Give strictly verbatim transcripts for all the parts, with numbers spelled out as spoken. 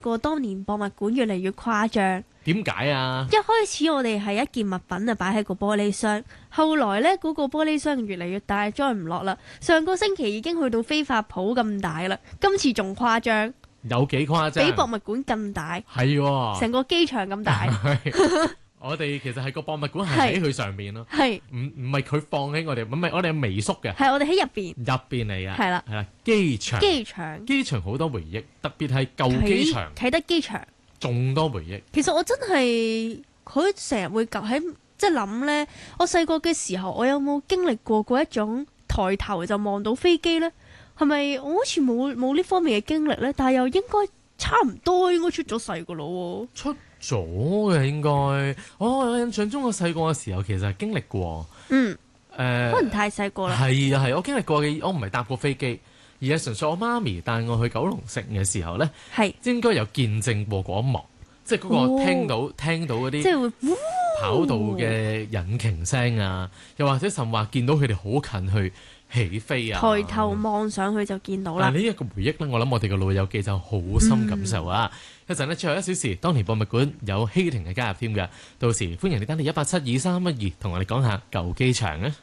個當年博物館越嚟越誇張。 點解啊？ 一開始我哋係一件物品啊擺喺個玻璃箱，後來呢嗰、嗰個玻璃箱越嚟越大，裝唔落啦。上個星期已經去到飛髮鋪咁大啦，今次仲誇張， 有幾誇張？ 比博物館更大， 係喎， 成個機場咁大。 我哋其實係個博物館係喺佢上面咯， 係唔唔係佢放喺我哋，唔係我哋係微縮嘅， 係我哋喺入邊入邊嚟嘅， 係啦係啦，機場機場機場好多回憶，特別係舊機場， 啟德機場。 仲多回憶。 其實我真係佢成日會及喺即係諗呢。我細個嘅時候，我有冇經歷過嗰一種抬頭就望到飛機呢？係咪我好似冇冇呢方面嘅經歷呢？但係又應該差唔多，應該出咗世噶咯。 出咗嘅應該，我印象中我細個嘅時候其實係經歷過。 嗯，誒、 呃， 可能太細個啦。 係啊係，我經歷過嘅，我唔係搭過飛機。而係純粹我媽咪帶我去九龍城嘅時候咧，係應該有見證過嗰一幕，即係嗰個聽到、哦、聽到嗰啲即係會跑道嘅引擎聲啊，又或者甚至話見到佢哋好近去起飛啊， 抬頭望上去就見到啦。 但係呢一個回憶咧，我諗我哋嘅老友記就好深感受啊！一陣咧，最後一小時，當年博物館有希婷嘅加入添㗎，到時歡迎你打嚟一八七二三一二，同我哋講下舊機場啊！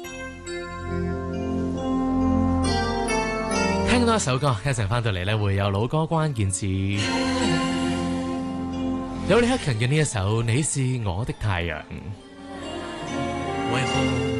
聽多一首歌，一陣翻到嚟咧會有老歌關鍵字，有李克勤嘅呢一首《你是我的太陽》。為何